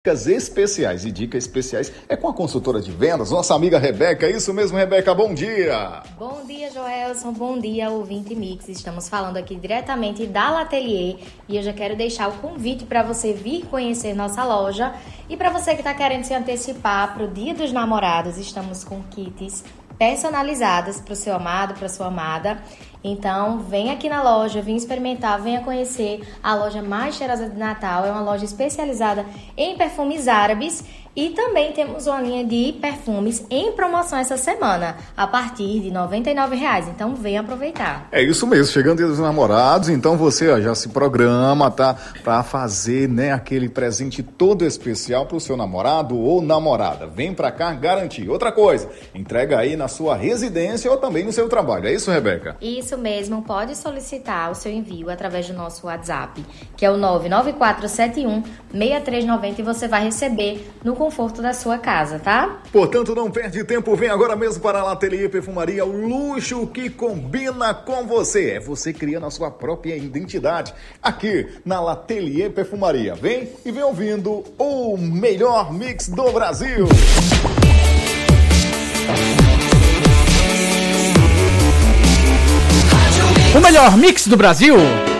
Dicas especiais, e dicas especiais é com a consultora de vendas, nossa amiga Rebeca. É isso mesmo, Rebeca, bom dia! Bom dia, Joelson, bom dia, ouvinte Mix. Estamos falando aqui diretamente da L'Atelier e eu já quero deixar o convite para você vir conhecer nossa loja. E para você que está querendo se antecipar para o Dia dos Namorados, estamos com kits personalizadas para o seu amado, para a sua amada. Então, vem aqui na loja, vem experimentar, venha conhecer a loja mais cheirosa de Natal. É uma loja especializada em perfumes árabes e também temos uma linha de perfumes em promoção essa semana, a partir de R$ 99,00. Então, venha aproveitar. É isso mesmo, chegando Dia dos Namorados, então você já se programa, tá? Para fazer, aquele presente todo especial para o seu namorado ou namorada. Vem para cá garantir. Outra coisa, entrega aí na sua residência ou também no seu trabalho. É isso, Rebeca? Isso mesmo, pode solicitar o seu envio através do nosso WhatsApp, que é o 99471-6390 e você vai receber no conforto da sua casa, tá? Portanto, não perde tempo, vem agora mesmo para a L'Atelier Perfumaria, o luxo que combina com você. É você criando a sua própria identidade aqui na L'Atelier Perfumaria. Vem e vem ouvindo o melhor mix do Brasil. O melhor mix do Brasil.